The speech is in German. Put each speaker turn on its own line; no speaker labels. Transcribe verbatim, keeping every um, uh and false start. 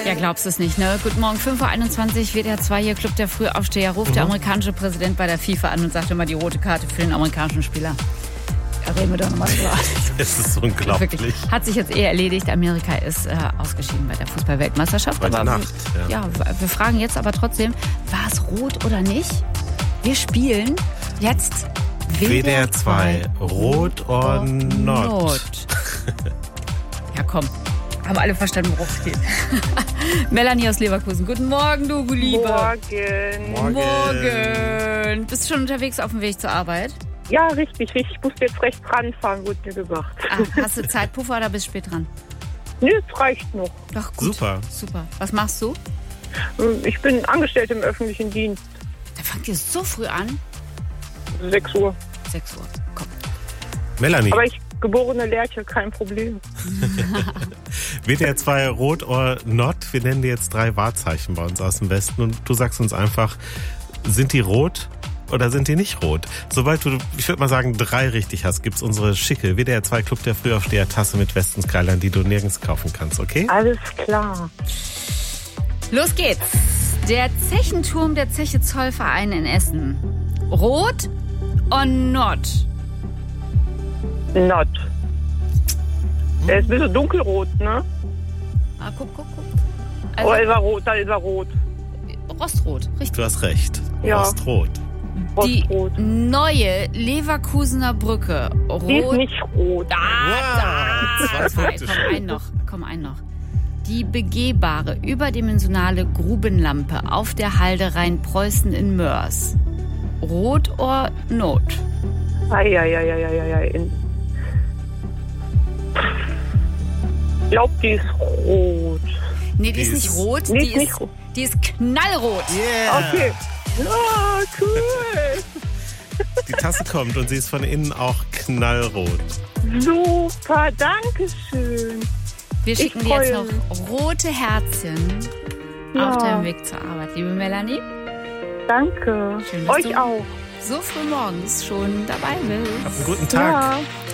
Ja, glaubst du es nicht, ne? Guten Morgen, fünf Uhr einundzwanzig, W D R zwei hier, Club der Frühaufsteher, ruft mhm. der amerikanische Präsident bei der FIFA an und sagt immer die rote Karte für den amerikanischen Spieler. Da reden wir doch nochmal drüber.
Es ist unglaublich.
Wirklich. Hat sich jetzt eh erledigt. Amerika ist äh, ausgeschieden bei der Fußball-Weltmeisterschaft.
Heute
aber
Nacht.
Ja. ja, wir fragen jetzt aber trotzdem, war es rot oder nicht? Wir spielen jetzt
W D R zwei, Rot or Not.
Ja, komm. Haben alle verstanden, worum es geht. Melanie aus Leverkusen. Guten Morgen, du Liebe.
Morgen.
Morgen.
Morgen. Bist du schon unterwegs auf dem Weg zur Arbeit?
Ja, richtig, richtig. Ich musste jetzt rechts ranfahren, wurde mir gesagt.
Ah, hast du Zeitpuffer oder bist du spät dran?
Nö, es reicht noch.
Doch, gut.
Super.
Super. Was machst du?
Ich bin angestellt im öffentlichen Dienst.
Da fangt ihr so früh an?
sechs Uhr.
sechs Uhr. Komm.
Melanie.
Aber ich geborene Lerche, kein Problem.
W D R zwei, Rot or Not. Wir nennen dir jetzt drei Wahrzeichen bei uns aus dem Westen und du sagst uns einfach, sind die rot oder sind die nicht rot? Sobald du, ich würde mal sagen, drei richtig hast, gibt's unsere schicke W D R zwei Club der Frühaufsteher Tasse mit Westenskyline, die du nirgends kaufen kannst, okay?
Alles klar.
Los geht's. Der Zechenturm der Zeche Zollverein in Essen. Rot or not?
Not. Der ist ein bisschen dunkelrot, ne?
Ah, guck, guck, guck.
Also, oh, ist er rot, da ist er rot.
Rostrot, richtig.
Du hast recht.
Ja.
Rostrot.
Die
Rostrot.
neue Leverkusener Brücke. Rot.
Die ist nicht rot.
Ah,
Wow,
da,
zwei
zwei.
Punkte
Komm,
schon.
ein noch. Komm, ein noch. Die begehbare, überdimensionale Grubenlampe auf der Halde Rheinpreußen in Mörs. Rot or not?
Eieieiei. Ich glaube, die ist rot.
Nee, die,
Die
ist
ist-
nicht rot.
Nee,
die,
ist
ist,
nicht rot.
die ist knallrot.
Yeah.
Okay. Ah, cool.
Die Tasse kommt und sie ist von innen auch knallrot.
Super, danke schön.
Wir
Ich
schicken dir jetzt
freue
noch rote Herzchen
Ja.
auf deinem Weg zur Arbeit, liebe Melanie.
Danke.
Schön, dass
Euch
du
auch.
so früh morgens schon dabei bist.
Hab einen guten Tag.
Ja.